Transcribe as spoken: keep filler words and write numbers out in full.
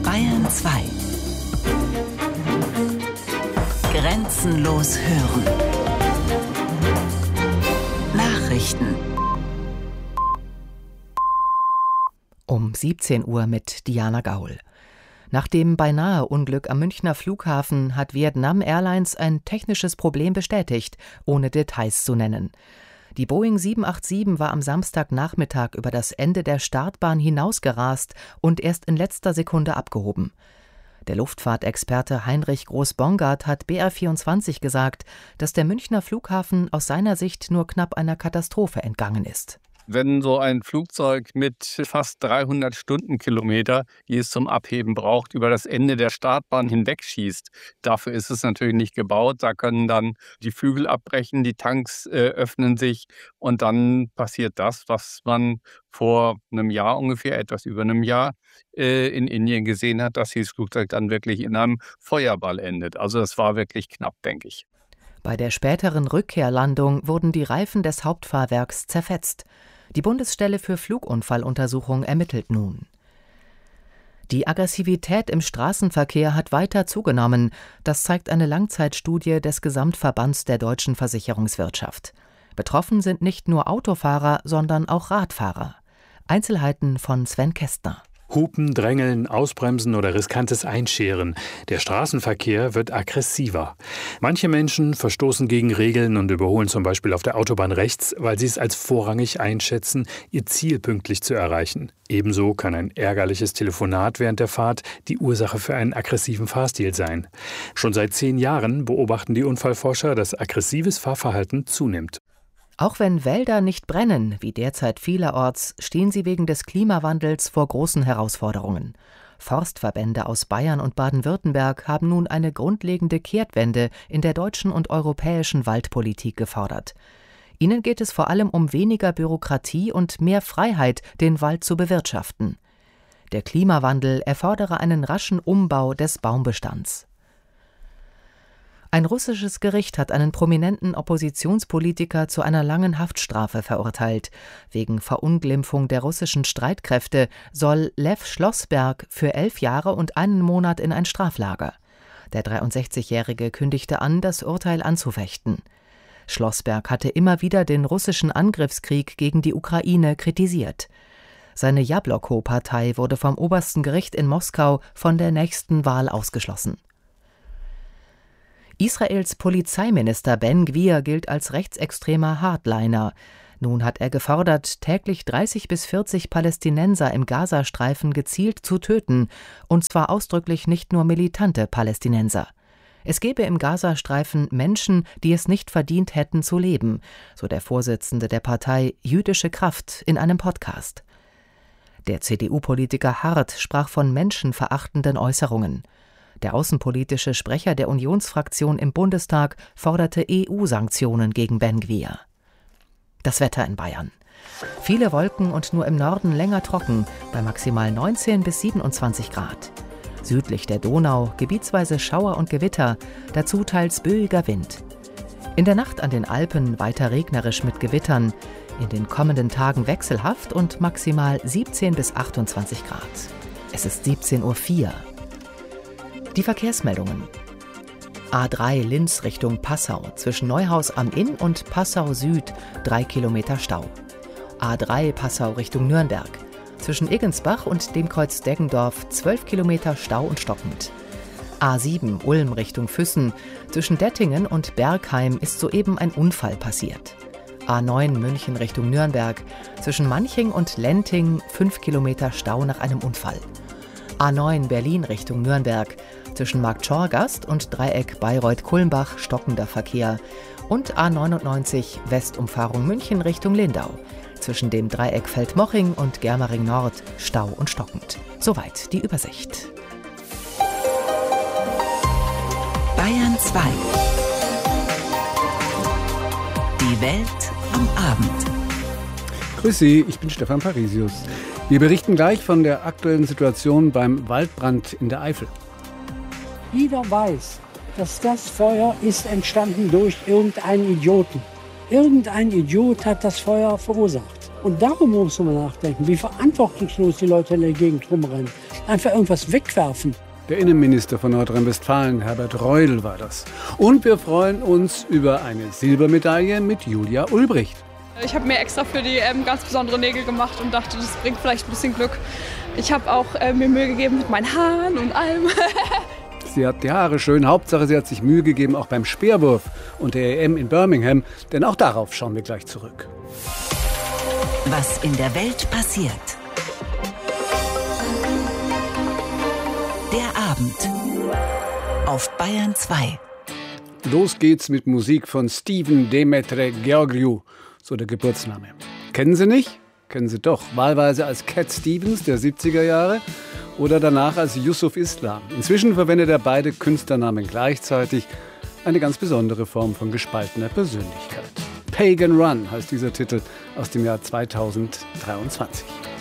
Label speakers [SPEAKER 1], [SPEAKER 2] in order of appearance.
[SPEAKER 1] Bayern zwei. Grenzenlos hören. Nachrichten.
[SPEAKER 2] Um siebzehn Uhr mit Diana Gaul. Nach dem Beinahe-Unglück am Münchner Flughafen hat Vietnam Airlines ein technisches Problem bestätigt, ohne Details zu nennen. Die Boeing sieben acht sieben war am Samstagnachmittag über das Ende der Startbahn hinausgerast und erst in letzter Sekunde abgehoben. Der Luftfahrtexperte Heinrich Groß-Bongard hat B R vierundzwanzig gesagt, dass der Münchner Flughafen aus seiner Sicht nur knapp einer Katastrophe entgangen ist.
[SPEAKER 3] Wenn so ein Flugzeug mit fast dreihundert Stundenkilometer, die es zum Abheben braucht, über das Ende der Startbahn hinwegschießt, dafür ist es natürlich nicht gebaut. Da können dann die Flügel abbrechen, die Tanks äh, öffnen sich und dann passiert das, was man vor einem Jahr ungefähr, etwas über einem Jahr, äh, in Indien gesehen hat, dass dieses Flugzeug dann wirklich in einem Feuerball endet. Also das war wirklich knapp, denke ich.
[SPEAKER 2] Bei der späteren Rückkehrlandung wurden die Reifen des Hauptfahrwerks zerfetzt. Die Bundesstelle für Flugunfalluntersuchung ermittelt nun. Die Aggressivität im Straßenverkehr hat weiter zugenommen. Das zeigt eine Langzeitstudie des Gesamtverbands der deutschen Versicherungswirtschaft. Betroffen sind nicht nur Autofahrer, sondern auch Radfahrer. Einzelheiten von Sven Kästner.
[SPEAKER 4] Hupen, Drängeln, Ausbremsen oder riskantes Einscheren. Der Straßenverkehr wird aggressiver. Manche Menschen verstoßen gegen Regeln und überholen zum Beispiel auf der Autobahn rechts, weil sie es als vorrangig einschätzen, ihr Ziel pünktlich zu erreichen. Ebenso kann ein ärgerliches Telefonat während der Fahrt die Ursache für einen aggressiven Fahrstil sein. Schon seit zehn Jahren beobachten die Unfallforscher, dass aggressives Fahrverhalten zunimmt.
[SPEAKER 2] Auch wenn Wälder nicht brennen, wie derzeit vielerorts, stehen sie wegen des Klimawandels vor großen Herausforderungen. Forstverbände aus Bayern und Baden-Württemberg haben nun eine grundlegende Kehrtwende in der deutschen und europäischen Waldpolitik gefordert. Ihnen geht es vor allem um weniger Bürokratie und mehr Freiheit, den Wald zu bewirtschaften. Der Klimawandel erfordere einen raschen Umbau des Baumbestands. Ein russisches Gericht hat einen prominenten Oppositionspolitiker zu einer langen Haftstrafe verurteilt. Wegen Verunglimpfung der russischen Streitkräfte soll Lew Schlossberg für elf Jahre und einen Monat in ein Straflager. Der dreiundsechzigjährige kündigte an, das Urteil anzufechten. Schlossberg hatte immer wieder den russischen Angriffskrieg gegen die Ukraine kritisiert. Seine Jabloko-Partei wurde vom obersten Gericht in Moskau von der nächsten Wahl ausgeschlossen. Israels Polizeiminister Ben Gvir gilt als rechtsextremer Hardliner. Nun hat er gefordert, täglich dreißig bis vierzig Palästinenser im Gazastreifen gezielt zu töten, und zwar ausdrücklich nicht nur militante Palästinenser. Es gebe im Gazastreifen Menschen, die es nicht verdient hätten zu leben, so der Vorsitzende der Partei Jüdische Kraft in einem Podcast. Der C D U-Politiker Hart sprach von menschenverachtenden Äußerungen. Der außenpolitische Sprecher der Unionsfraktion im Bundestag forderte E U-Sanktionen gegen Ben Gvir. Das Wetter in Bayern. Viele Wolken und nur im Norden länger trocken, bei maximal neunzehn bis siebenundzwanzig Grad. Südlich der Donau gebietsweise Schauer und Gewitter, dazu teils böiger Wind. In der Nacht an den Alpen weiter regnerisch mit Gewittern, in den kommenden Tagen wechselhaft und maximal siebzehn bis achtundzwanzig Grad. Es ist siebzehn Uhr vier. Die Verkehrsmeldungen. A drei Linz Richtung Passau, zwischen Neuhaus am Inn und Passau Süd, drei Kilometer Stau. A drei Passau Richtung Nürnberg, zwischen Iggensbach und dem Kreuz Deggendorf, zwölf Kilometer Stau und stockend. A sieben Ulm Richtung Füssen, zwischen Dettingen und Bergheim ist soeben ein Unfall passiert. A neun München Richtung Nürnberg, zwischen Manching und Lenting, fünf Kilometer Stau nach einem Unfall. A neun Berlin Richtung Nürnberg, zwischen Marktschorgast und Dreieck Bayreuth-Kulmbach stockender Verkehr und A neunundneunzig Westumfahrung München Richtung Lindau, zwischen dem Dreieck Feldmoching und Germering Nord Stau und stockend. Soweit die Übersicht.
[SPEAKER 1] Bayern zwei. Die Welt am Abend.
[SPEAKER 5] Grüß Sie, ich bin Stefan Parisius. Wir berichten gleich von der aktuellen Situation beim Waldbrand in der Eifel.
[SPEAKER 6] Jeder weiß, dass das Feuer ist entstanden durch irgendeinen Idioten. Irgendein Idiot hat das Feuer verursacht. Und darüber muss man nachdenken, wie verantwortungslos die Leute in der Gegend rumrennen. Einfach irgendwas wegwerfen.
[SPEAKER 5] Der Innenminister von Nordrhein-Westfalen, Herbert Reudel, war das. Und wir freuen uns über eine Silbermedaille mit Julia Ulbricht.
[SPEAKER 7] Ich habe mir extra für die ähm, ganz besondere Nägel gemacht und dachte, das bringt vielleicht ein bisschen Glück. Ich habe auch äh, mir Mühe gegeben mit meinen Haaren und allem.
[SPEAKER 5] Sie hat die Haare schön. Hauptsache, sie hat sich Mühe gegeben, auch beim Speerwurf und der E M in Birmingham. Denn auch darauf schauen wir gleich zurück.
[SPEAKER 1] Was in der Welt passiert. Der Abend auf Bayern zwei.
[SPEAKER 5] Los geht's mit Musik von Steven Demetre Georgiou, so der Geburtsname. Kennen Sie nicht? Kennen Sie doch. Wahlweise als Cat Stevens der siebziger Jahre oder danach als Yusuf Islam. Inzwischen verwendet er beide Künstlernamen gleichzeitig. Eine ganz besondere Form von gespaltener Persönlichkeit. Pagan Run heißt dieser Titel aus dem Jahr zweitausenddreiundzwanzig.